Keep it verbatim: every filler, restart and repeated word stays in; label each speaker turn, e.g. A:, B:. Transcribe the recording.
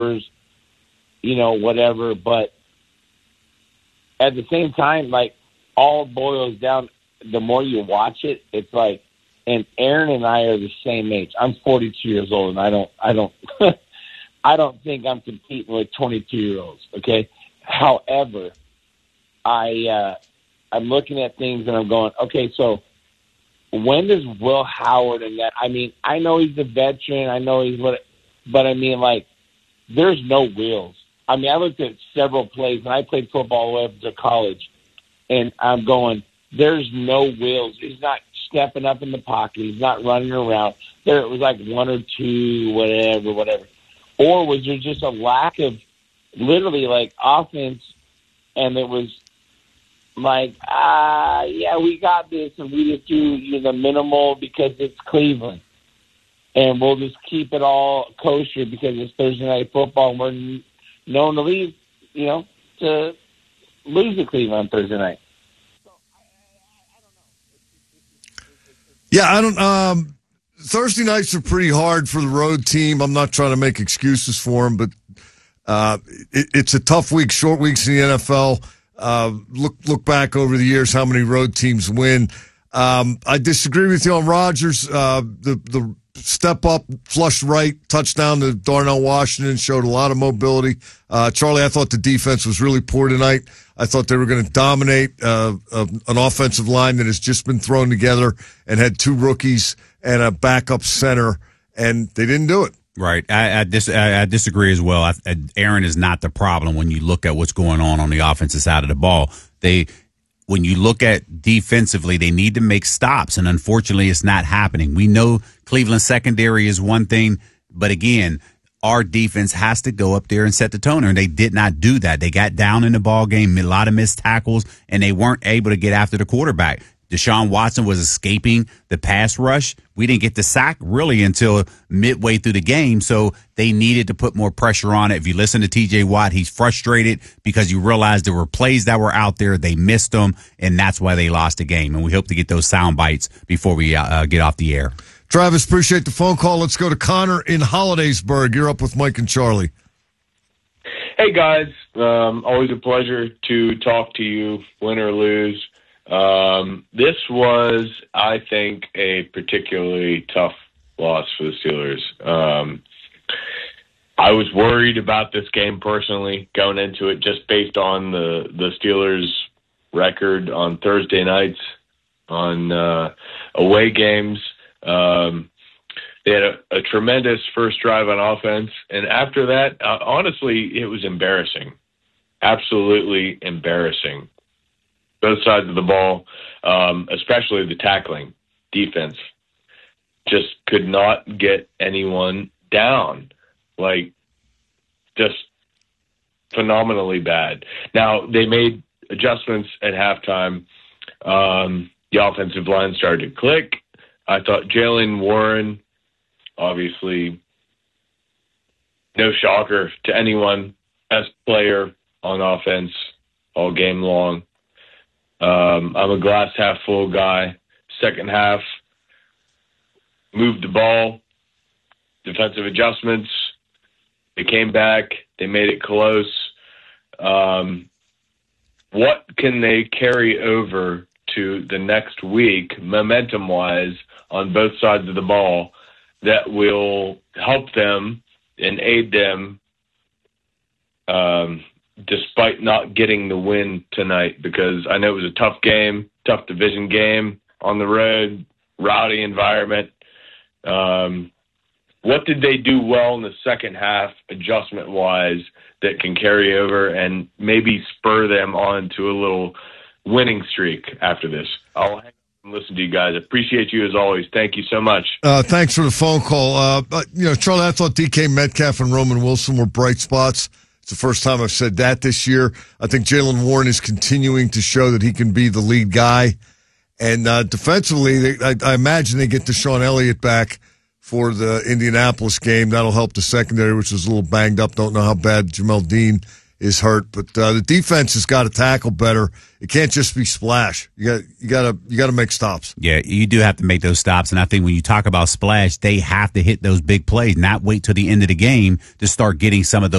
A: you know, whatever. But at the same time, like, all boils down, the more you watch it, it's like, and Aaron and I are the same age. I'm forty-two years old, and I don't, I don't, I don't think I'm competing with twenty-two year olds. Okay. However, I, uh, I'm looking at things and I'm going, okay, so when does Will Howard and that, I mean, I know he's a veteran. I know he's what, but I mean, like, there's no wheels. I mean, I looked at several plays, and I played football all the way up to college, and I'm going, there's no wheels. He's not stepping up in the pocket. He's not running around. There it was like one or two, whatever, whatever. Or was there just a lack of literally like offense, and it was like, ah, yeah, we got this, and we just do, you know, the minimal because it's Cleveland, and we'll just keep it all kosher because it's Thursday night football, and we're known to leave, you know, to lose to Cleveland on Thursday night.
B: Yeah, I don't. Um, Thursday nights are pretty hard for the road team. I'm not trying to make excuses for them, but uh, it, it's a tough week, short weeks in the N F L. Uh, look, look back over the years, how many road teams win. Um, I disagree with you on Rodgers. Uh, the the step up, flush right touchdown to Darnell Washington showed a lot of mobility. Uh, Charlie, I thought the defense was really poor tonight. I thought they were going to dominate uh, uh, an offensive line that has just been thrown together and had two rookies and a backup center, and they didn't do it.
C: Right. I, I, dis- I, I disagree as well. I, I, Aaron is not the problem when you look at what's going on on the offensive side of the ball. They, when you look at defensively, they need to make stops, and unfortunately it's not happening. We know Cleveland secondary is one thing, but again, our defense has to go up there and set the tone, and they did not do that. They got down in the ball game, a lot of missed tackles, and they weren't able to get after the quarterback. Deshaun Watson was escaping the pass rush. We didn't get the sack really until midway through the game, so they needed to put more pressure on it. If you listen to T J Watt, he's frustrated because you realize there were plays that were out there. They missed them, and that's why they lost the game. And we hope to get those sound bites before we uh, get off the air.
B: Travis, appreciate the phone call. Let's go to Connor in Hollidaysburg. You're up with Mike and Charlie.
D: Hey, guys. Um, always a pleasure to talk to you, win or lose. Um, this was, I think, a particularly tough loss for the Steelers. Um, I was worried about this game personally going into it just based on the, the Steelers' record on Thursday nights on uh, away games. Um, they had a, a tremendous first drive on offense, and after that, uh, honestly, it was embarrassing. Absolutely embarrassing. Both sides of the ball, um, especially the tackling defense, just could not get anyone down. Like, just phenomenally bad. Now, they made adjustments at halftime. Um, the offensive line started to click. I thought Jaylen Warren, obviously, no shocker to anyone, best player on offense all game long. Um, I'm a glass half full guy. Second half, moved the ball, defensive adjustments. They came back. They made it close. Um, what can they carry over to the next week, momentum-wise, on both sides of the ball that will help them and aid them um, despite not getting the win tonight? Because I know it was a tough game, tough division game on the road, rowdy environment. Um, what did they do well in the second half, adjustment-wise, that can carry over and maybe spur them on to a little winning streak after this? I'll hang up and listen to you guys. Appreciate you as always. Thank you so much.
B: Uh, thanks for the phone call. Uh, but, you know, Charlie, I thought D K Metcalf and Roman Wilson were bright spots. It's the first time I've said that this year. I think Jaylen Warren is continuing to show that he can be the lead guy. And uh, defensively, they, I, I imagine they get Deshaun Elliott back for the Indianapolis game. That'll help the secondary, which is a little banged up. Don't know how bad Jamel Dean is hurt. But uh, the defense has got to tackle better. It can't just be splash. You got you got to you got to make stops.
C: Yeah, you do have to make those stops, and I think when you talk about splash, they have to hit those big plays, not wait till the end of the game to start getting some of those